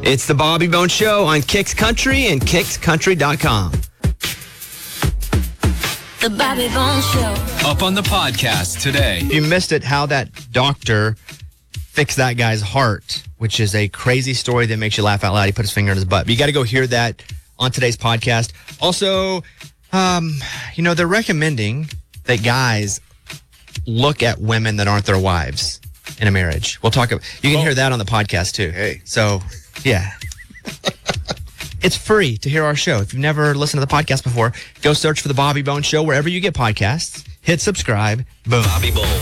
It's the Bobby Bones Show on Kicks Country and KicksCountry.com. The Bobby Bones Show. Up on the podcast today. If you missed it, how that doctor fixed that guy's heart, which is a crazy story that makes you laugh out loud. He put his finger in his butt. But you got to go hear that on today's podcast. Also, they're recommending that guys look at women that aren't their wives in a marriage. We'll talk about, you can hear that on the podcast too. Hey. So, yeah. It's free to hear our show. If you've never listened to the podcast before, go search for the Bobby Bones Show wherever you get podcasts. Hit subscribe. Boom. Bobby Bones.